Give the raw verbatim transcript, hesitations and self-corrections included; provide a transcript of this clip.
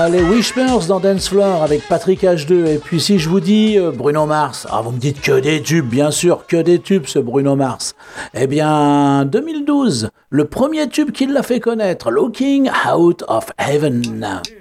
Les Wishers dans Dance Floor avec Patrick H deux. Et puis si je vous dis euh, Bruno Mars, ah vous me dites que des tubes, bien sûr, que des tubes ce Bruno Mars. Eh bien, deux mille douze, le premier tube qui l'a fait connaître, Looking Out of Heaven.